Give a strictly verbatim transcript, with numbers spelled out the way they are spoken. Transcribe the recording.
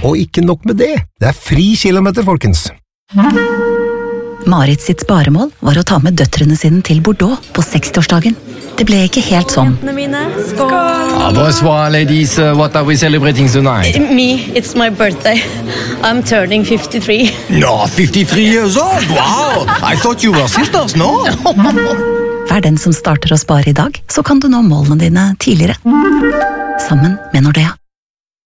Og ikke nok med det, det er fri kilometer, folkens. Marit sitt sparemål var å ta med døtrene sine til Bordeaux på sekstiårsdagen. Det ble ikke helt sånn. Skål! Ah, bonsoir, ladies. Uh, what are we celebrating tonight? Me, it's my birthday. I'm turning fifty-three. No, fifty-three years old. Wow! I thought you were sisters, no? Vær den som starter å spare i dag, så kan du nå målene dine tidligere. Sammen med Nordea.